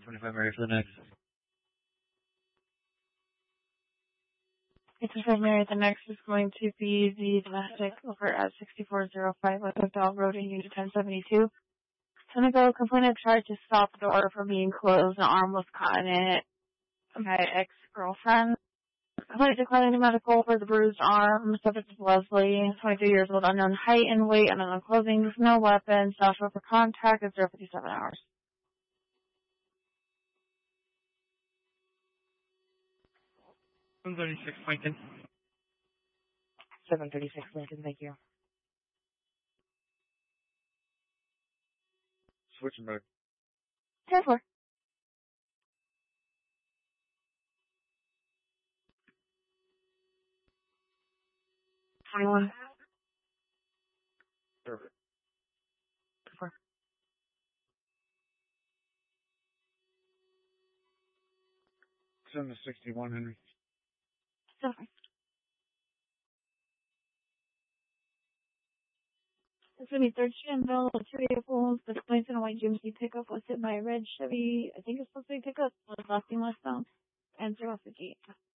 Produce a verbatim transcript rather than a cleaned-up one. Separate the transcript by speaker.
Speaker 1: twenty-five, ready for the next.
Speaker 2: It's for Mary. The next is going to be the domestic over at sixty-four oh five West McDowell Road in Unit ten seventy-two. Senegal complainant tried to stop the door from being closed. An arm was caught in it. My ex-girlfriend. Complainant declining to medical for the bruised arm. Subject is Leslie, twenty-three years old, unknown height and weight, unknown clothing, no weapons. Joshua for contact at zero fifty-seven hours.
Speaker 1: seven thirty-six, Lincoln.
Speaker 3: seven thirty-six, Lincoln, thank you.
Speaker 1: Switching back.
Speaker 2: ten four. twenty-one.
Speaker 1: Perfect.
Speaker 2: four.
Speaker 1: seven to sixty-one, Henry.
Speaker 2: Sorry. It's going to be third Street in Bell with two vehicles. The complaints in a white G M C pickup was hit by a red Chevy. I think it's supposed to be pickup. Was left being left down. And threw off the gate.